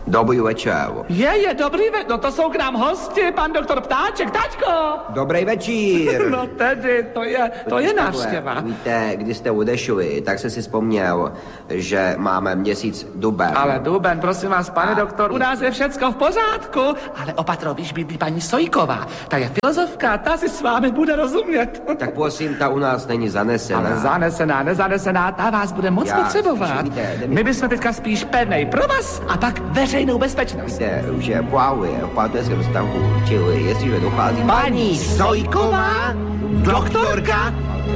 Dobrý večer. Dobrý večer, no to jsou k nám hosti, pan doktor Ptáček, taťko. Dobrý večír. No tedy, to je návštěva. Víte, když jste odešli, tak jsem si vzpomněl, že máme měsíc duben. Ale duben, prosím vás, pane doktor, u nás je všecko v pořádku, ale opatro, víš, bydlí paní Sojková, ta je filozofka, ta si s vámi bude rozumět. Tak prosím, ta u nás není zanesená. Ale zanesená, nezanesená, ta vás bude moc potřebovat. My bychom teďka spíš pevnej provaz a pak veřejnou bezpečnost. Víte, že právě v partnerském vztahu, čili jestliže dochází Paní Sojková, doktorka